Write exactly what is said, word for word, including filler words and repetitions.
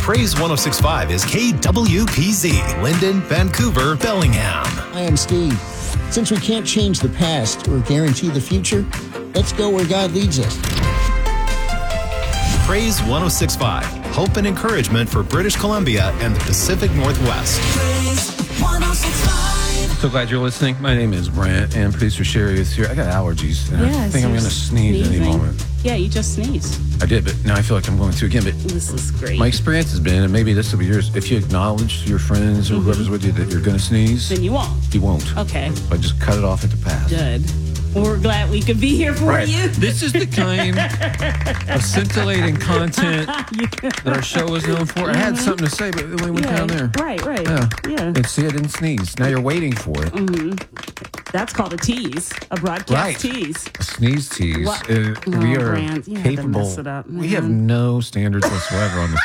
Praise one oh six point five is K W P Z, Linden, Vancouver, Bellingham. I am Steve. Since we can't change the past or guarantee the future, let's go where God leads us. Praise one oh six point five, hope and encouragement for British Columbia and the Pacific Northwest. Praise one oh six point five. So glad you're listening. My name is Brent, and producer Sherry is here. I got allergies, and Yeah, I think so I'm going to sneeze sneezing. any moment. Yeah, you just sneezed. I did, but now I feel like I'm going to again. But This is great. my experience has been, and maybe this will be yours, if you acknowledge your friends or Mm-hmm. whoever's with you that you're going to sneeze, Then you won't. you won't. Okay, So I just cut it off at the pass. good. Well, we're glad we could be here for Right. you. This is the kind of scintillating content that our show is known for. I had something to say, but then we went Yeah, down there. Right, right. Yeah. Yeah. And see, I didn't sneeze. Now you're waiting for it. That's called a tease, a broadcast Right. tease. A sneeze tease. What? Uh, we Oh, are Brand, you had to capable. mess it up, We man. have no standards whatsoever on this